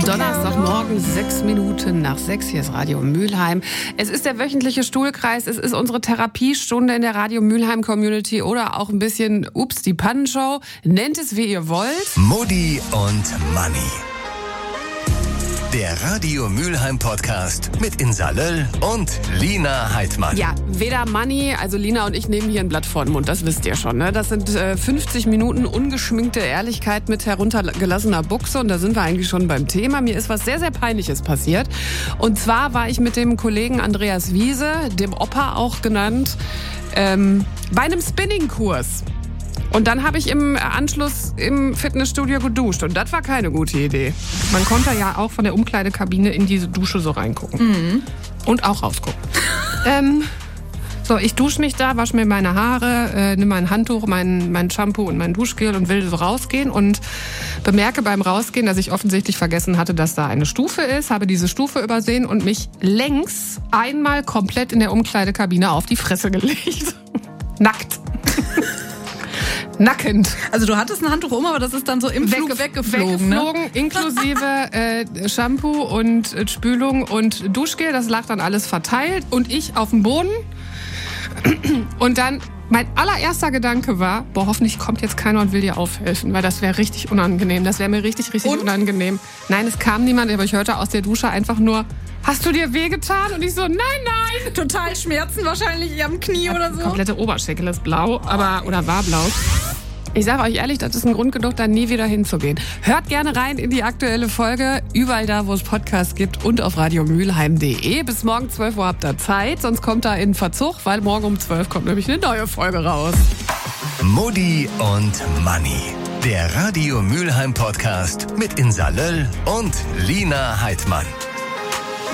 Donnerstagmorgen, 6 Minuten nach 6. Hier ist Radio Mülheim. Es ist der wöchentliche Stuhlkreis. Es ist unsere Therapiestunde in der Radio Mülheim Community oder auch ein bisschen Ups, die Pannenshow. Nennt es, wie ihr wollt. Mutti und Manni. Der Radio Mülheim Podcast mit Insa Löll und Lina Heidmann. Ja, weder Manni, also Lina und ich nehmen hier ein Blatt vor den Mund, das wisst ihr schon. Ne? Das sind 50 Minuten ungeschminkte Ehrlichkeit mit heruntergelassener Buchse und da sind wir eigentlich schon beim Thema. Mir ist was sehr, sehr Peinliches passiert. Und zwar war ich mit dem Kollegen Andreas Wiese, dem Opa auch genannt, bei einem Spinning-Kurs. Und dann habe ich im Anschluss im Fitnessstudio geduscht. Und das war keine gute Idee. Man konnte ja auch von der Umkleidekabine in diese Dusche so reingucken. Mhm. Und auch rausgucken. So, ich dusche mich da, wasche mir meine Haare, nehme mein Handtuch, mein Shampoo und mein Duschgel und will so rausgehen. Und bemerke beim Rausgehen, dass ich offensichtlich vergessen hatte, dass da eine Stufe ist. Habe diese Stufe übersehen und mich längs einmal komplett in der Umkleidekabine auf die Fresse gelegt. Nackt. Nackend. Also du hattest ein Handtuch um, aber das ist dann so im Flug weggeflogen, ne? Inklusive Shampoo und Spülung und Duschgel. Das lag dann alles verteilt und ich auf dem Boden. Und dann mein allererster Gedanke war, hoffentlich kommt jetzt keiner und will dir aufhelfen, weil das wäre richtig unangenehm. Das wäre mir richtig unangenehm. Nein, es kam niemand, aber ich hörte aus der Dusche einfach nur, hast du dir wehgetan? Und ich so, nein. Total Schmerzen wahrscheinlich am Knie oder so. Komplette Oberschenkel ist blau, oder war blau. Ich sage euch ehrlich, das ist ein Grund genug, da nie wieder hinzugehen. Hört gerne rein in die aktuelle Folge, überall da, wo es Podcasts gibt und auf radiomülheim.de. Bis morgen 12 Uhr habt ihr Zeit, sonst kommt da in Verzug, weil morgen um 12 kommt nämlich eine neue Folge raus. Mutti und Manni. Der Radio Mülheim Podcast mit Insa Löll und Lina Heidmann.